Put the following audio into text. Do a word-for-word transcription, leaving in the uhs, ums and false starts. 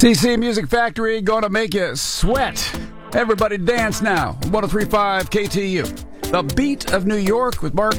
D C Music Factory, gonna make you sweat. Everybody dance now. one oh three point five K T U. The Beat of New York with Mark